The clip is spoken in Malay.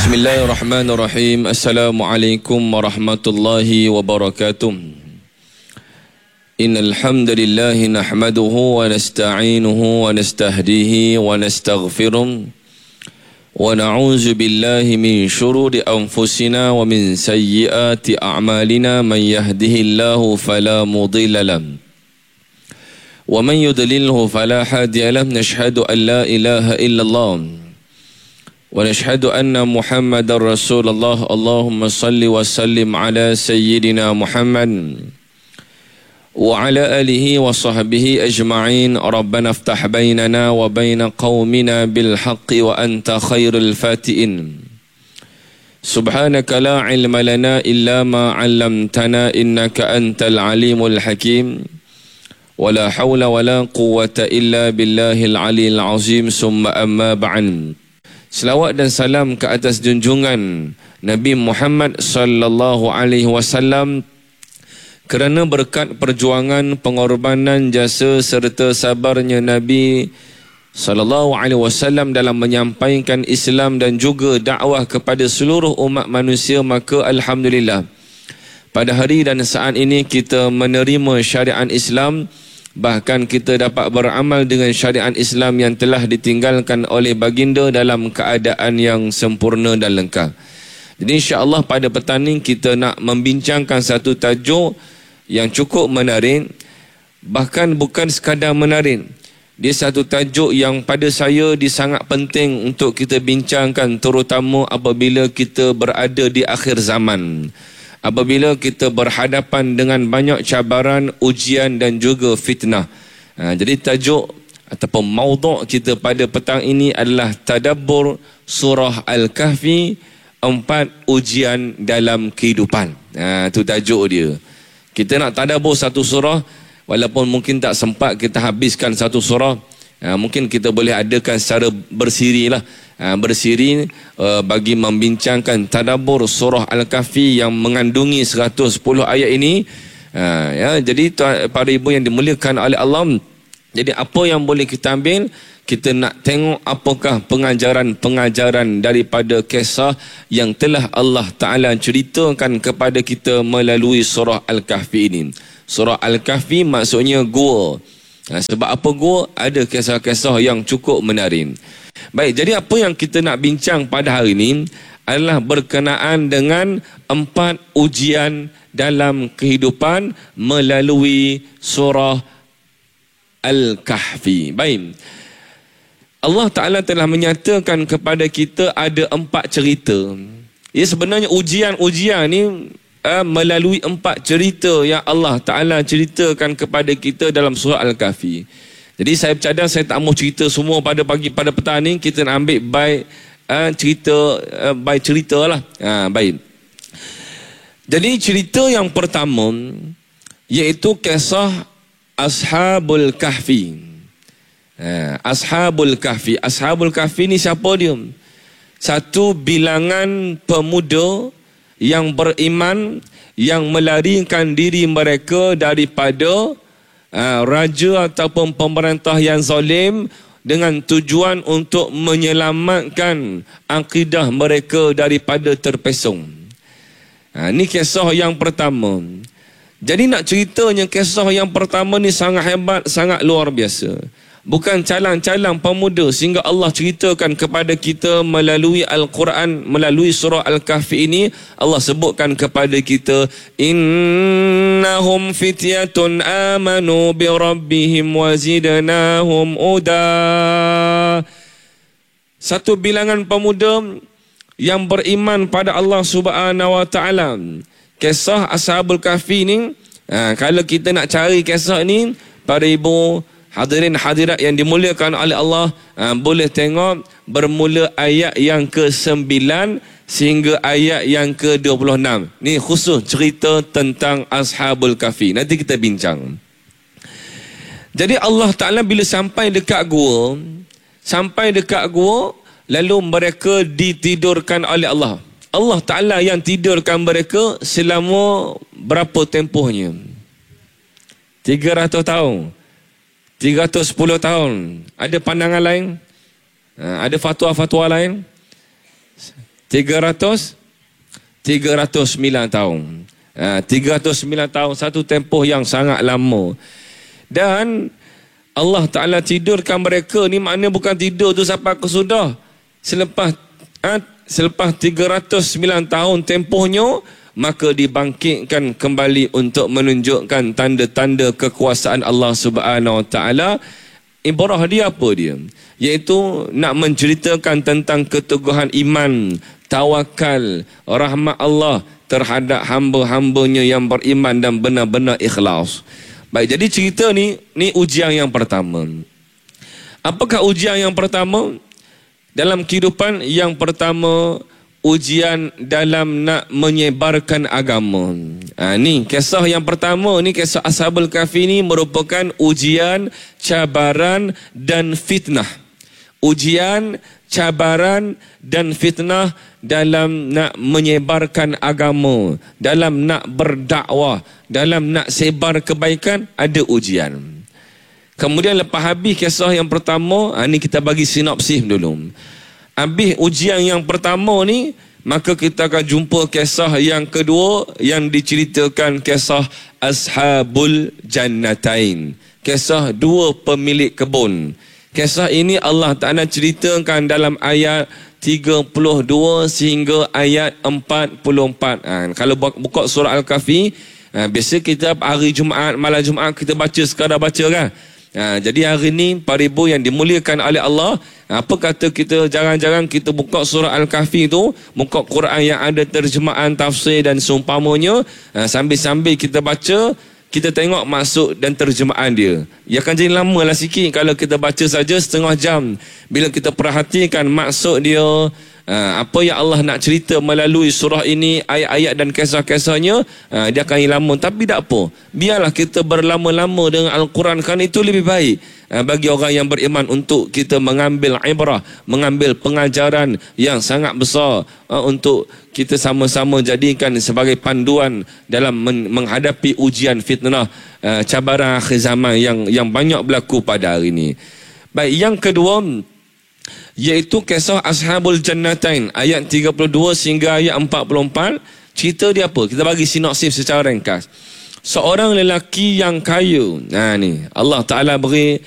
Bismillahirrahmanirrahim. Assalamualaikum warahmatullahi wabarakatuh. Innal hamdalillah nahmaduhu wa nasta'inuhu wa nastahdihi wa nastaghfiruh wa na'udzu billahi min shururi anfusina wa min sayyiati a'malina. Man yahdihillahu fala mudilla lahu wa man yudlilhu fala hadiya lahu. Nashhadu an la ilaha illallah wa nashhadu anna Muhammadar Rasulullah. Allahumma salli wa sallim ala sayyidina Muhammad wa ala alihi wa sahbihi ajma'in. Rabbana iftah bainana wa baina qaumina bil haqqi wa anta khairul fatihin. Subhanaka la ilma lana illa ma 'allamtana innaka antal alimul hakim. Wa la hawla wa la quwwata illa billahil aliyil azim. Summa amma ba'd. Selawat dan salam ke atas junjungan Nabi Muhammad sallallahu alaihi wasallam, kerana berkat perjuangan, pengorbanan, jasa serta sabarnya Nabi sallallahu alaihi wasallam dalam menyampaikan Islam dan juga dakwah kepada seluruh umat manusia, maka alhamdulillah pada hari dan saat ini kita menerima syariat Islam. Bahkan kita dapat beramal dengan syariat Islam yang telah ditinggalkan oleh baginda dalam keadaan yang sempurna dan lengkap. Jadi insya-Allah pada petang ini kita nak membincangkan satu tajuk yang cukup menarik. Bahkan bukan sekadar menarik, dia satu tajuk yang pada saya dia sangat penting untuk kita bincangkan, terutama apabila kita berada di akhir zaman, apabila kita berhadapan dengan banyak cabaran, ujian dan juga fitnah. Jadi tajuk ataupun maudhu' kita pada petang ini adalah tadabbur surah Al-Kahfi, 4 ujian dalam kehidupan. Itu tajuk dia. Kita nak tadabbur satu surah, walaupun mungkin tak sempat kita habiskan satu surah, mungkin kita boleh adakan secara bersiri lah. Bersiri bagi membincangkan tadabbur surah Al-Kahfi yang mengandungi 110 ayat ini. Jadi para ibu yang dimuliakan oleh Allah, jadi apa yang boleh kita ambil, kita nak tengok apakah pengajaran-pengajaran daripada kisah yang telah Allah Ta'ala ceritakan kepada kita melalui surah Al-Kahfi ini. Surah Al-Kahfi maksudnya gua. Sebab apa gua? Ada kisah-kisah yang cukup menarik. Baik, jadi apa yang kita nak bincang pada hari ini adalah berkenaan dengan 4 ujian dalam kehidupan melalui surah Al-Kahfi. Baik, Allah Ta'ala telah menyatakan kepada kita ada 4 cerita. Ya, sebenarnya ujian-ujian ni melalui 4 cerita yang Allah Ta'ala ceritakan kepada kita dalam surah Al-Kahfi. Jadi saya bercadang saya tak mau cerita semua pada petang ni. Kita nak ambil by cerita lah. Baik. Jadi cerita yang pertama iaitu kisah Ashabul Kahfi. Ashabul Kahfi. Ashabul Kahfi ni siapa dia? Satu bilangan pemuda yang beriman, yang melarikan diri mereka daripada raja ataupun pemerintah yang zalim dengan tujuan untuk menyelamatkan akidah mereka daripada terpesong. Ini kisah yang pertama. Jadi nak ceritanya kisah yang pertama ni sangat hebat, sangat luar biasa. Bukan calang-calang pemuda, sehingga Allah ceritakan kepada kita melalui Al-Quran, melalui surah Al-Kahfi ini. Allah sebutkan kepada kita, innahum fityatun amanu bi rabbihim wa zidnahum huda. Satu bilangan pemuda yang beriman pada Allah Subhanahu wa taala. Kisah Ashabul Kahfi ni, kalau kita nak cari kisah ni, para ibu hadirin hadirat yang dimuliakan oleh Allah, boleh tengok bermula ayat yang ke-9 sehingga ayat yang ke-26. Ni khusus cerita tentang Ashabul Kahfi. Nanti kita bincang. Jadi Allah Ta'ala bila sampai dekat gua, lalu mereka ditidurkan oleh Allah. Allah Ta'ala yang tidurkan mereka selama berapa tempohnya? 300 tahun. 310 tahun. Ada pandangan lain? Ada fatwa-fatwa lain? 309 tahun. 309 tahun, satu tempoh yang sangat lama. Dan Allah Ta'ala tidurkan mereka ni, maknanya bukan tidur tu sampai ke sudah. Selepas 309 tahun tempohnya, maka dibangkitkan kembali untuk menunjukkan tanda-tanda kekuasaan Allah Subhanahu Wa Ta'ala. Ibarah dia apa dia? Iaitu nak menceritakan tentang keteguhan iman, tawakal, rahmat Allah terhadap hamba-hambanya yang beriman dan benar-benar ikhlas. Baik, jadi cerita ni ujian yang pertama. Apakah ujian yang pertama? Dalam kehidupan yang pertama, ujian dalam nak menyebarkan agama. Ni kisah yang pertama ni, kisah Ashabul Kahfi ni merupakan ujian, cabaran dan fitnah. Ujian, cabaran dan fitnah dalam nak menyebarkan agama, dalam nak berdakwah, dalam nak sebar kebaikan, ada ujian. Kemudian lepas habis kisah yang pertama, ni kita bagi sinopsis dulu. Habis ujian yang pertama ni, maka kita akan jumpa kisah yang kedua yang diceritakan, kisah Ashabul Jannatain. Kisah dua pemilik kebun. Kisah ini Allah Ta'ala ceritakan dalam ayat 32 sehingga ayat 44. Kalau buka surah Al-Kahfi, biasa kita hari Jumaat, malam Jumaat kita baca, sekadar baca kan. Jadi hari ni para ibu yang dimuliakan oleh Allah, apa kata kita jarang-jarang kita buka surah Al-Kahfi tu, buka Quran yang ada terjemahan, tafsir dan seumpamanya, sambil-sambil kita baca, kita tengok maksud dan terjemahan dia. Ia akan jadi lama lah sikit kalau kita baca saja setengah jam. Bila kita perhatikan maksud dia, apa yang Allah nak cerita melalui surah ini, ayat-ayat dan kisah-kisahnya, dia akan lama. Tapi tak apa, biarlah kita berlama-lama dengan Al-Quran, kerana itu lebih baik bagi orang yang beriman untuk kita mengambil ibrah, mengambil pengajaran yang sangat besar, untuk kita sama-sama jadikan sebagai panduan dalam menghadapi ujian fitnah, cabaran akhir zaman yang banyak berlaku pada hari ini. Baik, yang kedua iaitu kisah Ashabul Jannatain, ayat 32 sehingga ayat 44. Cerita dia apa? Kita bagi sinopsis secara ringkas. Seorang lelaki yang kaya. Ni Allah Ta'ala beri